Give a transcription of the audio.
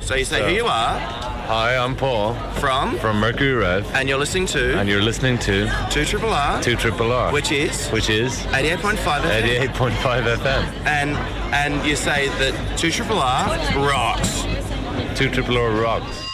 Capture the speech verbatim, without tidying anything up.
So you say So- who you are, Hi, I'm Paul from, from Mercury Rev, and you're listening to and you're listening to two Triple R, two Triple R, which is which is eighty-eight point five F M. eighty-eight point five F M. And and you say that two Triple R rocks. two Triple R rocks.